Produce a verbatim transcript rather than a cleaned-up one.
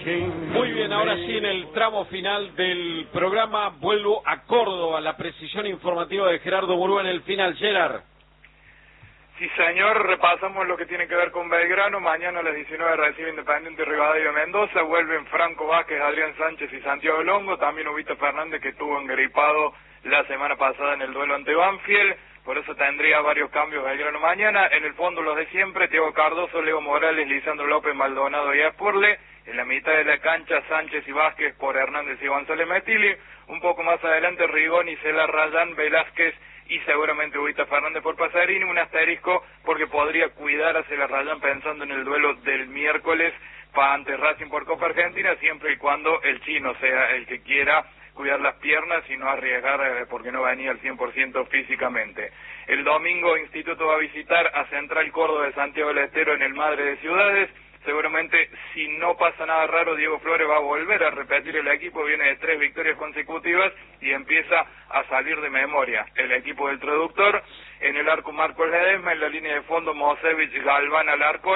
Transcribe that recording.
Muy bien, ahora sí, en el tramo final del programa vuelvo a Córdoba, la precisión informativa de Gerardo Murúa en el final. Gerard. Sí, señor, repasamos lo que tiene que ver con Belgrano. Mañana a las diecinueve recibe Independiente Rivadavia Mendoza. Vuelven Franco Vázquez, Adrián Sánchez y Santiago Longo. También Ubita Fernández, que estuvo engripado la semana pasada en el duelo ante Banfield. Por eso tendría varios cambios Belgrano mañana. En el fondo los de siempre: Thiago Cardoso, Leo Morales, Lisandro López, Maldonado y Espurle. En la mitad de la cancha, Sánchez y Vázquez por Hernández y González Metilli. Un poco más adelante, Rigoni, Cela, Rayán, Velázquez y seguramente Ubita Fernández por Pasarini. Un asterisco porque podría cuidar a Cela Rayán pensando en el duelo del miércoles para ante Racing por Copa Argentina, siempre y cuando el chino sea el que quiera cuidar las piernas y no arriesgar eh, porque no venía al cien por ciento físicamente. El domingo Instituto va a visitar a Central Córdoba de Santiago del Estero en el Madre de Ciudades. Seguramente, si no pasa nada raro, Diego Flores va a volver a repetir el equipo. Viene de tres victorias consecutivas y empieza a salir de memoria el equipo del traductor. En el arco Marcos Ledesma, en la línea de fondo Mosevich, Galván al arco.